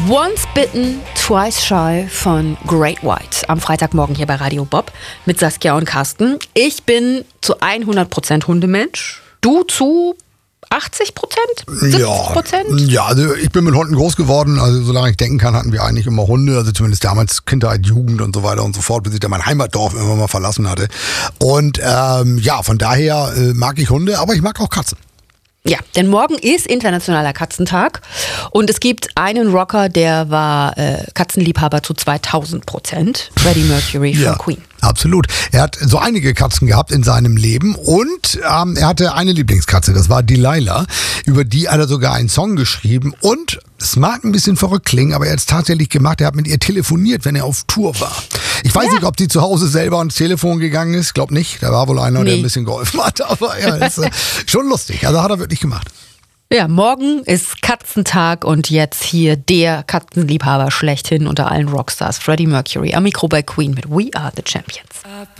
Once Bitten, Twice Shy von Great White. Am Freitagmorgen hier bei Radio Bob mit Saskia und Carsten. Ich bin zu 100% Hundemensch. Du zu 80%? 70%? Ja, also ich bin mit Hunden groß geworden. Also solange ich denken kann, hatten wir eigentlich immer Hunde. Also zumindest damals Kindheit, Jugend und so weiter und so fort, bis ich dann mein Heimatdorf irgendwann mal verlassen hatte. Und von daher mag ich Hunde, aber ich mag auch Katzen. Ja, denn morgen ist Internationaler Katzentag und es gibt einen Rocker, der war Katzenliebhaber zu 2000%, Freddie Mercury von Queen. Absolut. Er hat so einige Katzen gehabt in seinem Leben und er hatte eine Lieblingskatze, das war Delilah. Über die hat er sogar einen Song geschrieben und es mag ein bisschen verrückt klingen, aber er hat es tatsächlich gemacht. Er hat mit ihr telefoniert, wenn er auf Tour war. Ich weiß nicht, ob sie zu Hause selber ans Telefon gegangen ist. Glaub nicht. Da war wohl einer, der ein bisschen geholfen hat. Aber ja, ist schon lustig. Also hat er wirklich gemacht. Ja, morgen ist Katzentag und jetzt hier der Katzenliebhaber schlechthin unter allen Rockstars, Freddie Mercury, am Mikro bei Queen mit We Are the Champions.